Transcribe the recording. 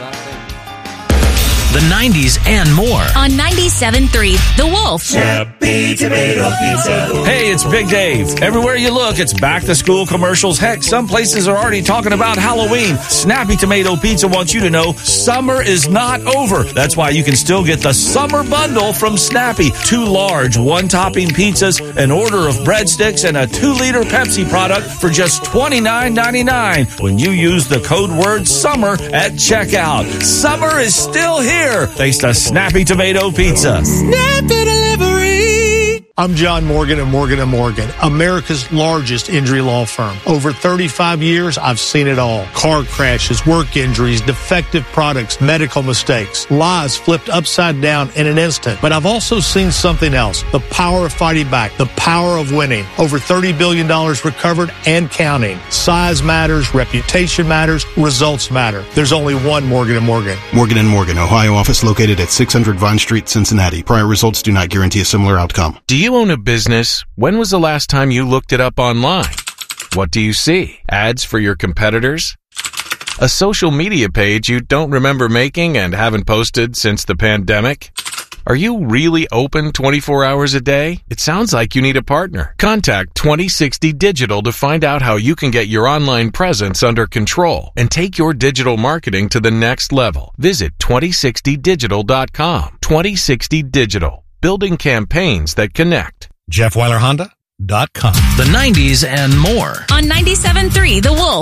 The 90s and more. On 97.3, The Wolf. Snappy Tomato Pizza. Hey, it's Big Dave. Everywhere you look, it's back-to-school commercials. Heck, some places are already talking about Halloween. Snappy Tomato Pizza wants you to know summer is not over. That's why you can still get the summer bundle from Snappy. 2 large one-topping pizzas, an order of breadsticks, and a 2-liter Pepsi product for just $29.99 when you use the code word SUMMER at checkout. Summer is still here thanks to Snappy Tomato Pizza. Snappy Delivery. I'm John Morgan of Morgan & Morgan, America's largest injury law firm. Over 35 years, I've seen it all. Car crashes, work injuries, defective products, medical mistakes, lives flipped upside down in an instant. But I've also seen something else, the power of fighting back, the power of winning. Over $30 billion recovered and counting. Size matters, reputation matters, results matter. There's only one Morgan & Morgan. Morgan & Morgan, Ohio office located at 600 Vine Street, Cincinnati. Prior results do not guarantee a similar outcome. Do you own a business? When was the last time you looked it up online? What do you see? Ads for your competitors? A social media page you don't remember making and haven't posted since the pandemic? Are you really open 24 hours a day? It sounds like you need a partner. Contact 2060 Digital to find out how you can get your online presence under control and take your digital marketing to the next level. Visit 2060digital.com. 2060 Digital. Building campaigns that connect. JeffWeilerHonda.com. The 90s and more. On 97.3, The Wolf.